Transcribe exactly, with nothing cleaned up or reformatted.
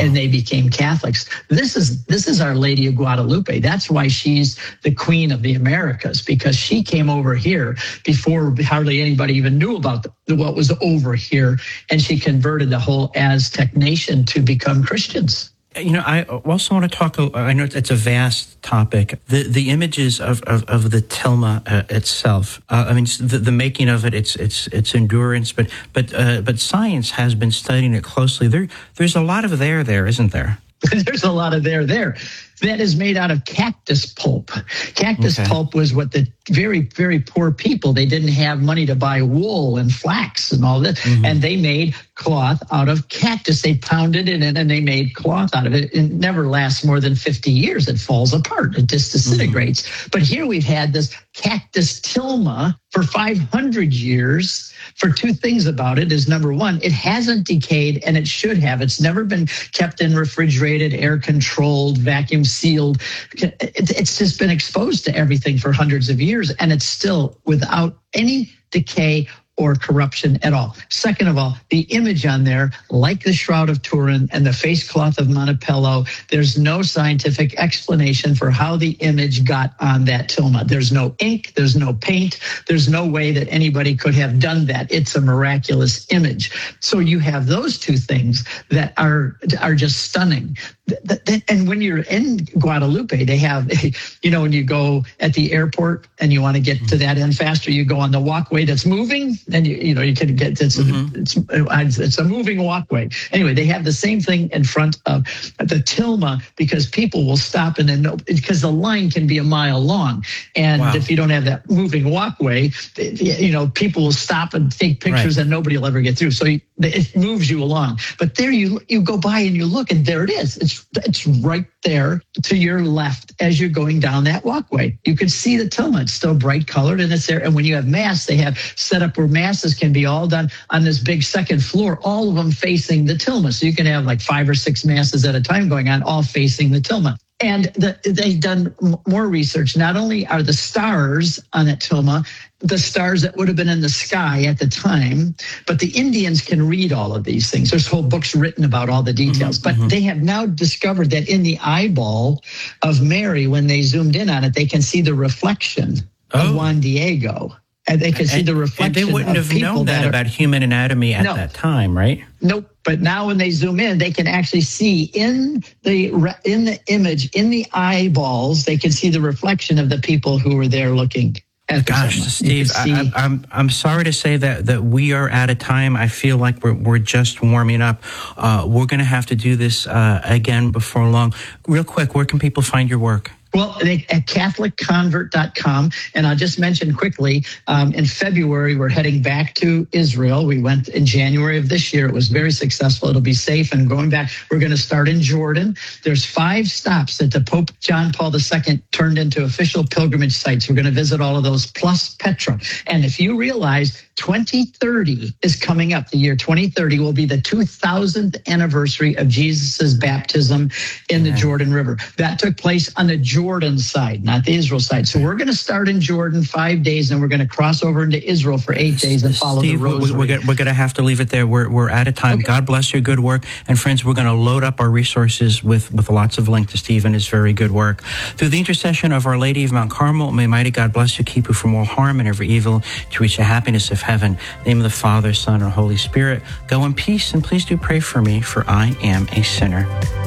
and they became Catholics. This is this is Our Lady of Guadalupe. That's why she's the Queen of the Americas, because she came over here before hardly anybody even knew about the, what was over here, and she converted the whole Aztec nation to become Christians. You know, I also want to talk, I know it's a vast topic, the the images of, of, of the tilma uh, itself. Uh, I mean, the, the making of it, its its its endurance, but but uh, but science has been studying it closely. There There's a lot of there there, isn't there? There's a lot of there there. That is made out of cactus pulp. Cactus okay. pulp was what the very, very poor people, they didn't have money to buy wool and flax and all that. Mm-hmm. And they made cloth out of cactus. They pounded it in and they made cloth out of it. It never lasts more than fifty years. It falls apart. It just disintegrates. Mm-hmm. But here we've had this cactus tilma for five hundred years. For two things about it is, number one, it hasn't decayed, and it should have. It's never been kept in refrigerated, air-controlled, vacuum-sealed. It's just been exposed to everything for hundreds of years, and it's still without any decay or corruption at all. Second of all, the image on there, like the Shroud of Turin and the face cloth of Montepello, there's no scientific explanation for how the image got on that tilma. There's no ink, there's no paint, there's no way that anybody could have done that. It's a miraculous image. So you have those two things that are are just stunning. And when you're in Guadalupe, they have, you know, when you go at the airport and you want to get to that end faster, you go on the walkway that's moving, and you, you know, you can get, it's, mm-hmm. it's, it's a moving walkway. Anyway, they have the same thing in front of the tilma, because people will stop and then, because the line can be a mile long. And wow. if you don't have that moving walkway, you know, people will stop and take pictures right. and nobody will ever get through. So you, it moves you along. But there you you go by and you look, and there it is. It's it's right there to your left as you're going down that walkway. You can see the tilma. It's still bright colored, and it's there. And when you have mass, they have set up where masses can be all done on this big second floor, all of them facing the tilma. So you can have like five or six masses at a time going on, all facing the tilma. And the, they've done more research. Not only are the stars on that tilma the stars that would have been in the sky at the time, but the Indians can read all of these things. There's whole books written about all the details. Mm-hmm, but mm-hmm. they have now discovered that in the eyeball of Mary, when they zoomed in on it, they can see the reflection oh. of Juan Diego. And they can see and, the reflection. And they wouldn't of have known that, that are, about human anatomy at no, that time, right? Nope. But now when they zoom in, they can actually see in the in the image, in the eyeballs, they can see the reflection of the people who were there looking. Gosh, Steve, I, I'm I'm sorry to say that, that we are out of time. I feel like we're we're just warming up. Uh, we're going to have to do this uh, again before long. Real quick, where can people find your work? Well, at Catholic Convert dot com, and I'll just mention quickly, um, in February, we're heading back to Israel. We went in January of this year. It was very successful. It'll be safe. And going back, we're going to start in Jordan. There's five stops that the Pope John Paul the Second turned into official pilgrimage sites. We're going to visit all of those, plus Petra. And if you realize twenty thirty is coming up, the year twenty thirty will be the two thousandth anniversary of Jesus's baptism in the Jordan River. That took place on the Jordan side, not the Israel side. So we're going to start in Jordan five days, and we're going to cross over into Israel for eight days and follow Steve, the rosary. We're, we're going to have to leave it there. We're, we're out of time. Okay. God bless your good work. And friends, we're going to load up our resources with, with lots of links to Steve and his very good work. Through the intercession of Our Lady of Mount Carmel, may mighty God bless you, keep you from all harm and every evil, to reach the happiness of heaven. In the name of the Father, Son, and Holy Spirit. Go in peace, and please do pray for me, for I am a sinner.